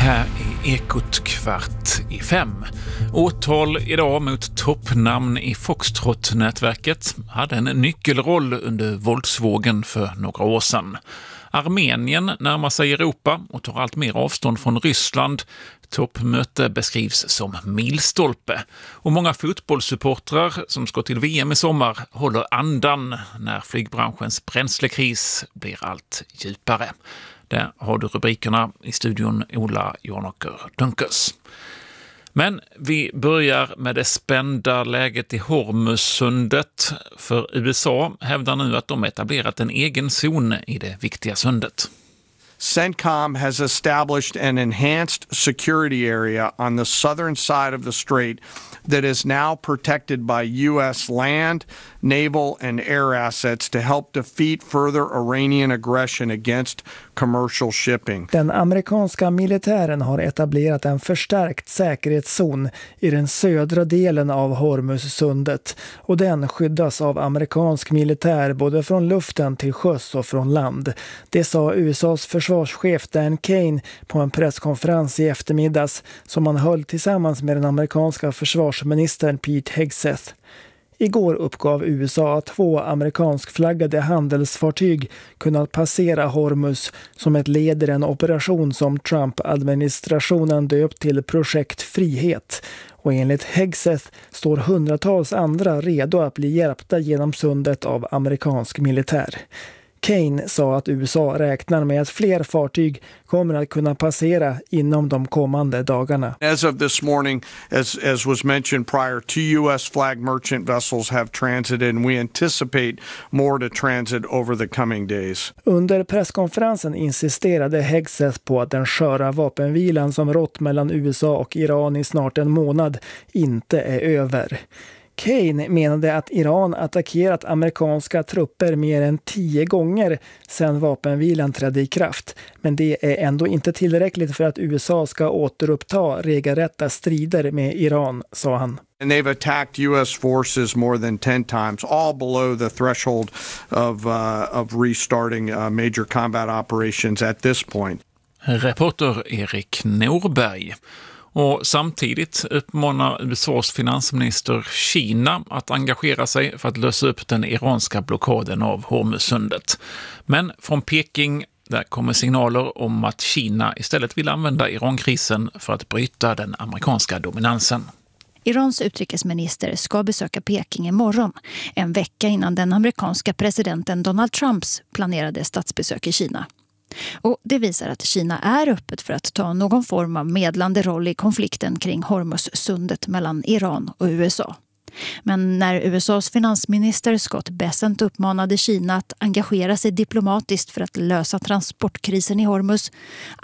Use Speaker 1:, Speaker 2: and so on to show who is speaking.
Speaker 1: här är Ekot 4:45. Åtal idag mot toppnamn i Foxtrot-nätverket hade en nyckelroll under våldsvågen för några år sedan. Armenien närmar sig Europa och tar allt mer avstånd från Ryssland. Toppmöte beskrivs som milstolpe. Och många fotbollssupportrar som ska till VM i sommar håller andan när flygbranschens bränslekris blir allt djupare. Där har du rubrikerna i studion Ola Jornocker Dunkers. Men vi börjar med det spända läget i Hormuzsundet. För USA hävdar nu att de etablerat en egen zon i det viktiga sundet.
Speaker 2: CENTCOM has established an enhanced security area on the southern side of the strait that is now protected by U.S. land, naval and air assets to help defeat further Iranian aggression against commercial shipping.
Speaker 3: Den amerikanska militären har etablerat en förstärkt säkerhetszon i den södra delen av Hormuzsundet och den skyddas av amerikansk militär både från luften till sjöss och från land. Det sa USAs försvarschef Dan Kane på en presskonferens i eftermiddags som han höll tillsammans med den amerikanska försvarsministern Pete Hegseth. Igår uppgav USA att 2 amerikanskflaggade handelsfartyg kunnat passera Hormuz som ett led i en operation som Trump-administrationen döpt till Projekt Frihet. Och enligt Hegseth står hundratals andra redo att bli hjälpta genom sundet av amerikansk militär. Kane sa att USA räknar med att fler fartyg kommer att kunna passera inom de kommande dagarna.
Speaker 2: As of this morning, as was mentioned prior, 2 US flag merchant vessels have transited and we anticipate more to transit over the coming days.
Speaker 3: Under presskonferensen insisterade Hegseth på att den sköra vapenvilan som rått mellan USA och Iran i snart en månad inte är över. Kane menade att Iran attackerat amerikanska trupper mer än 10 gånger sedan vapenvilan trädde i kraft. Men det är ändå inte tillräckligt för att USA ska återuppta regelrätta strider med Iran, sa han.
Speaker 2: And they've attacked US forces more than 10 times, all below the threshold of restarting major combat operations at this point.
Speaker 1: Reporter Erik Norberg. Och samtidigt uppmanar USAs finansminister Kina att engagera sig för att lösa upp den iranska blockaden av Hormuzsundet. Men från Peking där kommer signaler om att Kina istället vill använda Irankrisen för att bryta den amerikanska dominansen.
Speaker 4: Irans utrikesminister ska besöka Peking imorgon, en vecka innan den amerikanska presidenten Donald Trumps planerade statsbesök i Kina. Och det visar att Kina är öppet för att ta någon form av medlande roll i konflikten kring Hormuzsundet mellan Iran och USA. Men när USAs finansminister Scott Bessent uppmanade Kina att engagera sig diplomatiskt för att lösa transportkrisen i Hormuz